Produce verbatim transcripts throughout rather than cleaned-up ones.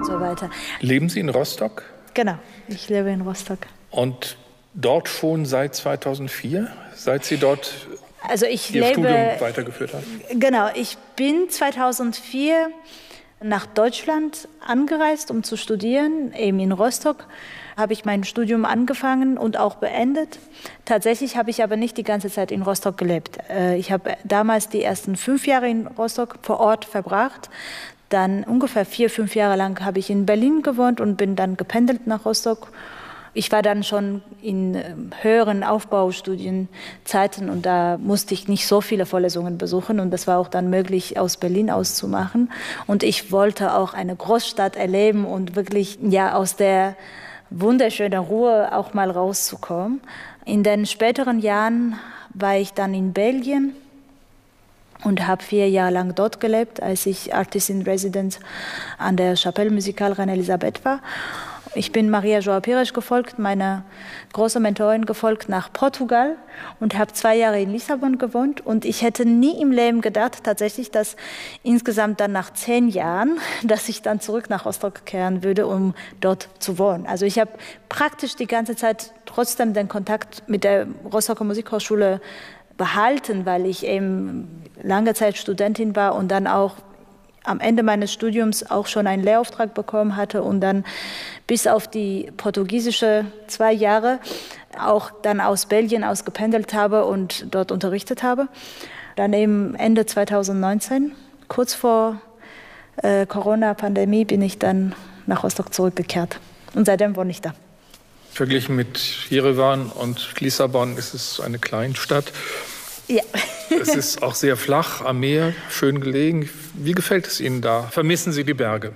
und so weiter. Leben Sie in Rostock? Genau, ich lebe in Rostock. Und dort schon seit zweitausendvier, seit Sie dort also ich Ihr lebe, Studium weitergeführt haben? Genau, ich bin zweitausendvier nach Deutschland angereist, um zu studieren, eben in Rostock. Habe ich mein Studium angefangen und auch beendet. Tatsächlich habe ich aber nicht die ganze Zeit in Rostock gelebt. Ich habe damals die ersten fünf Jahre in Rostock vor Ort verbracht. Dann ungefähr vier, fünf Jahre lang habe ich in Berlin gewohnt und bin dann gependelt nach Rostock. Ich war dann schon in höheren Aufbaustudienzeiten und da musste ich nicht so viele Vorlesungen besuchen und das war auch dann möglich, aus Berlin auszumachen. Und ich wollte auch eine Großstadt erleben und wirklich ja aus der wunderschönen Ruhe auch mal rauszukommen. In den späteren Jahren war ich dann in Belgien und habe vier Jahre lang dort gelebt, als ich Artist in Residence an der Chapelle Musicale Reine Elisabeth war. Ich bin Maria João Pires gefolgt, meiner großen Mentorin gefolgt nach Portugal und habe zwei Jahre in Lissabon gewohnt. Und ich hätte nie im Leben gedacht, tatsächlich, dass insgesamt dann nach zehn Jahren, dass ich dann zurück nach Rostock kehren würde, um dort zu wohnen. Also ich habe praktisch die ganze Zeit trotzdem den Kontakt mit der Rostocker Musikhochschule behalten, weil ich eben lange Zeit Studentin war und dann auch am Ende meines Studiums auch schon einen Lehrauftrag bekommen hatte und dann bis auf die portugiesische zwei Jahre auch dann aus Belgien aus gependelt habe und dort unterrichtet habe. Dann eben Ende zweitausendneunzehn, kurz vor äh, Corona-Pandemie, bin ich dann nach Rostock zurückgekehrt und seitdem wohne ich da. Verglichen mit Jerewan und Lissabon ist es eine Kleinstadt. Ja. Es ist auch sehr flach am Meer, schön gelegen. Wie gefällt es Ihnen da? Vermissen Sie die Berge?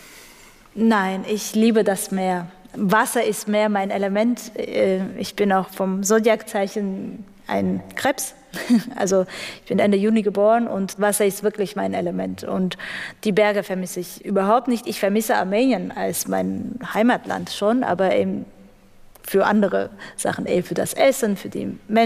Nein, ich liebe das Meer. Wasser ist mehr mein Element. Ich bin auch vom Zodiaczeichen ein Krebs. Also ich bin Ende Juni geboren und Wasser ist wirklich mein Element. Und die Berge vermisse ich überhaupt nicht. Ich vermisse Armenien als mein Heimatland schon, aber eben für andere Sachen, eben für das Essen, für die Menschen.